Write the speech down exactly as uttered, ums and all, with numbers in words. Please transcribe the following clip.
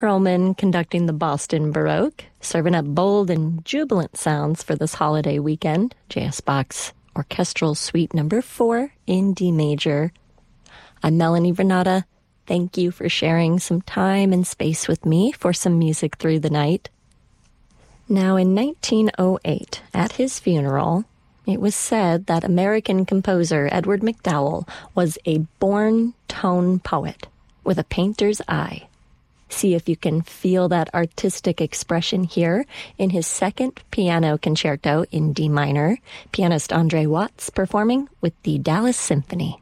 Perlman conducting the Boston Baroque, serving up bold and jubilant sounds for this holiday weekend. J S Bach's Orchestral Suite Number four in D major. I'm Melanie Vernata. Thank you for sharing some time and space with me for some music through the night. Now, in nineteen oh eight, at his funeral, it was said that American composer Edward MacDowell was a born tone poet with a painter's eye. See if you can feel that artistic expression here in his second piano concerto in D minor, pianist Andre Watts performing with the Dallas Symphony.